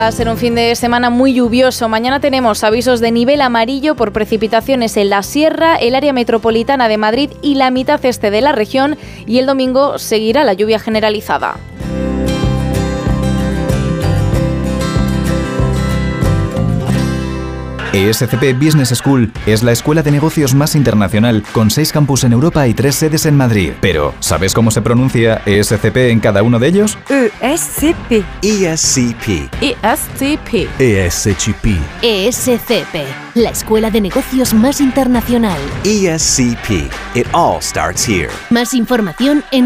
Va a ser un fin de semana muy lluvioso. Mañana tenemos avisos de nivel amarillo por precipitaciones en la sierra, el área metropolitana de Madrid y la mitad este de la región, y el domingo seguirá la lluvia generalizada. ESCP Business School es la escuela de negocios más internacional, con 6 campus en Europa y 3 sedes en Madrid. Pero, ¿sabes cómo se pronuncia ESCP en cada uno de ellos? ESCP. ESCP. ESCP. ESCP. ESCP, la escuela de negocios más internacional. ESCP. It all starts here. Más información en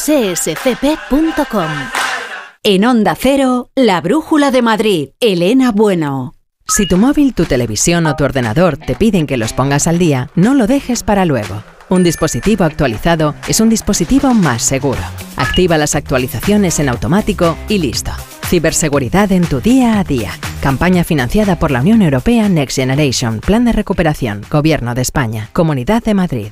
somosescp.com. En Onda Cero, la brújula de Madrid. Elena Bueno. Si tu móvil, tu televisión o tu ordenador te piden que los pongas al día, no lo dejes para luego. Un dispositivo actualizado es un dispositivo más seguro. Activa las actualizaciones en automático y listo. Ciberseguridad en tu día a día. Campaña financiada por la Unión Europea Next Generation. Plan de recuperación. Gobierno de España. Comunidad de Madrid.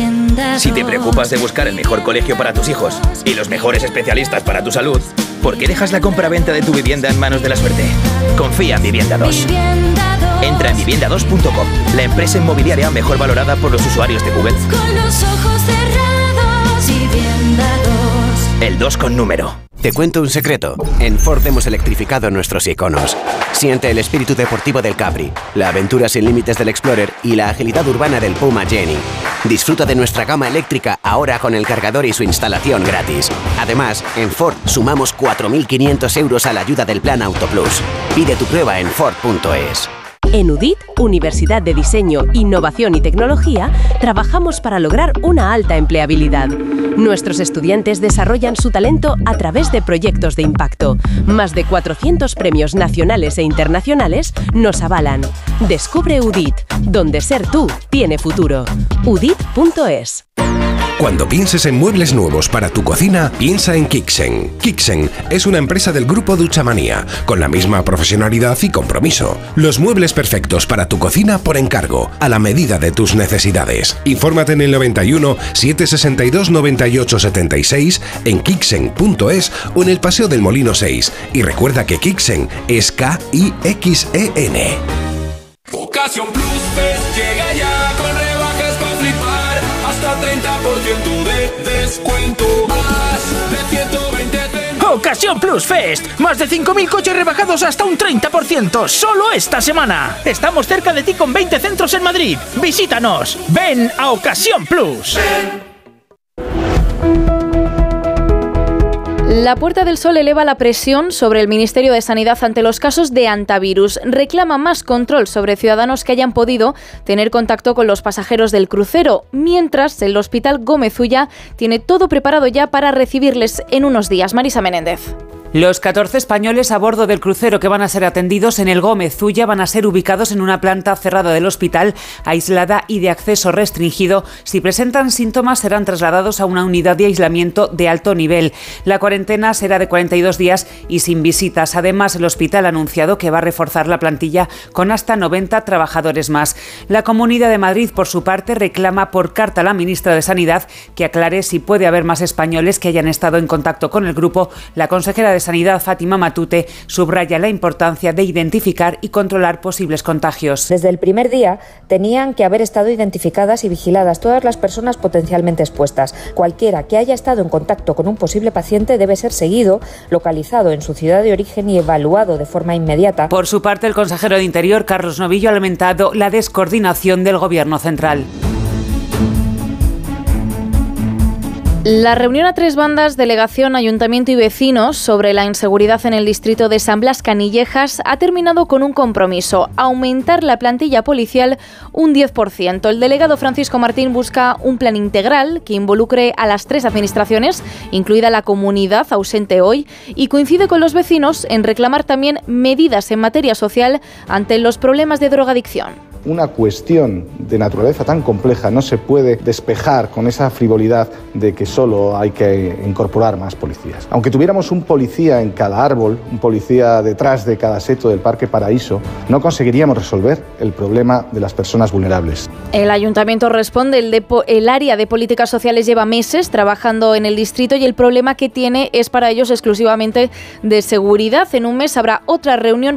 Si te preocupas de buscar el mejor colegio para tus hijos y los mejores especialistas para tu salud, ¿por qué dejas la compra-venta de tu vivienda en manos de la suerte? Confía en Vivienda 2. Entra en vivienda2.com, la empresa inmobiliaria mejor valorada por los usuarios de Google. Con los ojos cerrados, Vivienda 2. El 2 con número. Te cuento un secreto. En Ford hemos electrificado nuestros iconos. Siente el espíritu deportivo del Capri, la aventura sin límites del Explorer y la agilidad urbana del Puma Jenny. Disfruta de nuestra gama eléctrica ahora con el cargador y su instalación gratis. Además, en Ford sumamos 4.500 euros a la ayuda del Plan Auto Plus. Pide tu prueba en Ford.es. En UDIT, Universidad de Diseño, Innovación y Tecnología, trabajamos para lograr una alta empleabilidad. Nuestros estudiantes desarrollan su talento a través de proyectos de impacto. Más de 400 premios nacionales e internacionales nos avalan. Descubre UDIT, donde ser tú tiene futuro. UDIT.es. Cuando pienses en muebles nuevos para tu cocina, piensa en Kixen. Kixen es una empresa del grupo Duchamanía, con la misma profesionalidad y compromiso. Los muebles perfectos para tu cocina por encargo, a la medida de tus necesidades. Infórmate en el 91 762 98 76, en Kixen.es o en el Paseo del Molino 6. Y recuerda que Kixen es KIXEN. Ocasión Plus Fest llega ya con rebajas para flipar, hasta 30% de descuento, más de 120. Ocasión Plus Fest, más de 5.000 coches rebajados hasta un 30%, solo esta semana. Estamos cerca de ti con 20 centros en Madrid. Visítanos, ven a Ocasión Plus. La Puerta del Sol eleva la presión sobre el Ministerio de Sanidad ante los casos de hantavirus. Reclama más control sobre ciudadanos que hayan podido tener contacto con los pasajeros del crucero, mientras el Hospital Gómez Ulla tiene todo preparado ya para recibirles en unos días. Marisa Menéndez. Los 14 españoles a bordo del crucero que van a ser atendidos en el Gómez Ulla van a ser ubicados en una planta cerrada del hospital, aislada y de acceso restringido. Si presentan síntomas, serán trasladados a una unidad de aislamiento de alto nivel. La cuarentena será de 42 días y sin visitas. Además, el hospital ha anunciado que va a reforzar la plantilla con hasta 90 trabajadores más. La Comunidad de Madrid, por su parte, reclama por carta a la ministra de Sanidad que aclare si puede haber más españoles que hayan estado en contacto con el grupo. La consejera de Sanidad, Fátima Matute, subraya la importancia de identificar y controlar posibles contagios. Desde el primer día tenían que haber estado identificadas y vigiladas todas las personas potencialmente expuestas. Cualquiera que haya estado en contacto con un posible paciente debe ser seguido, localizado en su ciudad de origen y evaluado de forma inmediata. Por su parte, el consejero de Interior, Carlos Novillo, ha lamentado la descoordinación del Gobierno central. La reunión a tres bandas, delegación, ayuntamiento y vecinos sobre la inseguridad en el distrito de San Blas Canillejas ha terminado con un compromiso: aumentar la plantilla policial un 10%. El delegado Francisco Martín busca un plan integral que involucre a las tres administraciones, incluida la comunidad ausente hoy, y coincide con los vecinos en reclamar también medidas en materia social ante los problemas de drogadicción. Una cuestión de naturaleza tan compleja no se puede despejar con esa frivolidad de que solo hay que incorporar más policías. Aunque tuviéramos un policía en cada árbol, un policía detrás de cada seto del Parque Paraíso, no conseguiríamos resolver el problema de las personas vulnerables. El ayuntamiento responde, el área de políticas sociales lleva meses trabajando en el distrito y el problema que tiene es para ellos exclusivamente de seguridad. En un mes habrá otra reunión